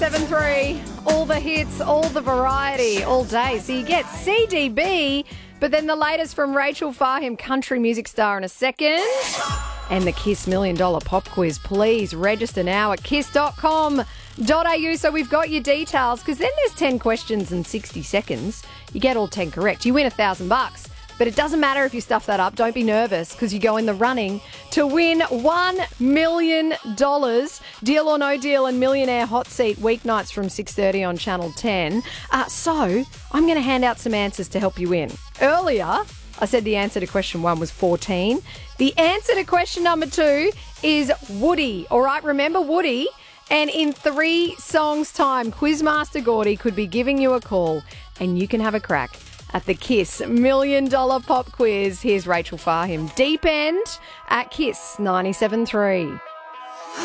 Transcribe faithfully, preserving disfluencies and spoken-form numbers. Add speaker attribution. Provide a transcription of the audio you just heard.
Speaker 1: ninety-seven point three. All the hits, all the variety, all day. So you get C D B, but then the latest from Rachel Fahim, country music star, in a second. And the Kiss Million Dollar Pop Quiz. Please register now at kiss dot com dot a u. So we've got your details, because then there's ten questions in sixty seconds. You get all ten correct. You win a thousand bucks. But it doesn't matter if you stuff that up. Don't be nervous, because you go in the running to win one million dollars. Deal or No Deal and Millionaire Hot Seat weeknights from six thirty on Channel ten. Uh, so I'm going to hand out some answers to help you win. Earlier, I said the answer to question one was fourteen. The answer to question number two is Woody. All right, remember Woody? And in three songs' time, Quizmaster Gordy could be giving you a call and you can have a crack at the Kiss Million Dollar Pop Quiz. Here's Rachel Fahim. Deep End at Kiss ninety-seven point three.